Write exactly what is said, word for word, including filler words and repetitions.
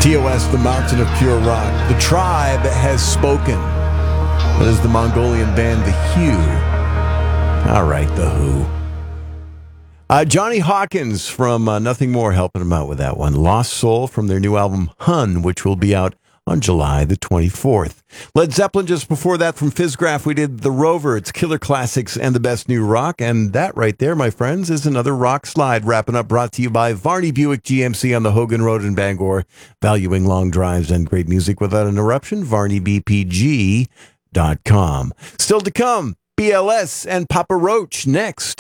T O S, the mountain of pure rock. The Tribe has spoken. That is the Mongolian band, The Hue. All right, The Who. Uh, Johnny Hawkins from uh, Nothing More helping him out with that one. Lost Soul from their new album, Hun, which will be out on July the twenty-fourth. Led Zeppelin just before that from Physgraph. We did The Rover. It's Killer Classics and the Best New Rock. And that right there, my friends, is another rock slide wrapping up, brought to you by Varney Buick G M C on the Hogan Road in Bangor. Valuing long drives and great music without interruption. Varney B P G dot com. Still to come, B L S and Papa Roach next